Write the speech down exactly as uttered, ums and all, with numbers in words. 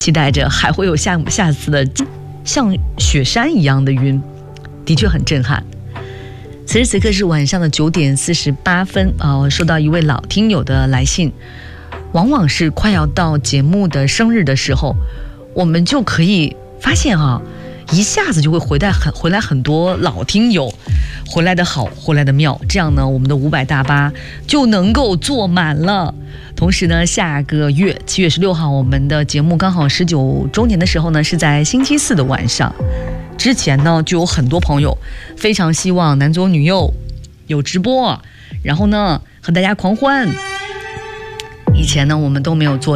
期待着还会有下下次的像雪山一样的云，的确很震撼。此时此刻是晚上的九点四十八分啊、呃，收到一位老听友的来信，往往是快要到节目的生日的时候，我们就可以发现啊，一下子就会回来很回来很多老听友，回来的好，回来的妙，这样呢，我们的五百大巴就能够坐满了。同时呢，下个月七月十六号，我们的节目刚好十九周年的时候呢，是在星期四的晚上。之前呢，就有很多朋友非常希望男左女右有直播，然后呢和大家狂欢。以前呢，我们都没有做。